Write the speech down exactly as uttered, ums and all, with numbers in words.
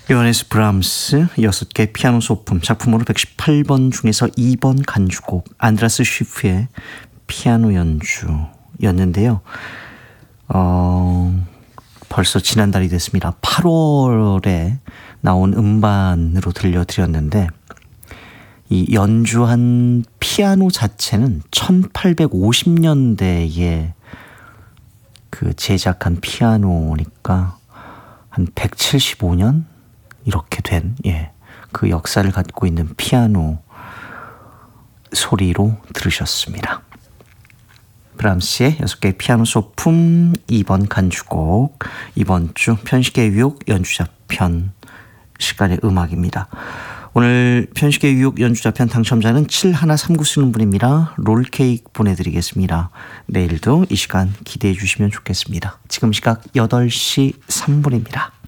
요하네스 브람스 여섯 개 피아노 소품 작품으로 백십팔 번 중에서 이 번 간주곡 안드라스 쉬프의 피아노 연주였는데요. 어, 벌써 지난달이 됐습니다. 팔월에 나온 음반으로 들려드렸는데 이 연주한 피아노 자체는 천팔백오십 년대에 그 제작한 피아노니까 한 백칠십오 년 이렇게 된 예, 그 역사를 갖고 있는 피아노 소리로 들으셨습니다. 브람스의 여섯 개의 피아노 소품 이 번 간주곡 이번 주 편식의 유혹 연주자편 시간의 음악입니다. 오늘 편식의 유혹 연주자편 당첨자는 칠일삼구 쓰는 분입니다. 롤케이크 보내드리겠습니다. 내일도 이 시간 기대해 주시면 좋겠습니다. 지금 시각 여덟 시 삼 분입니다.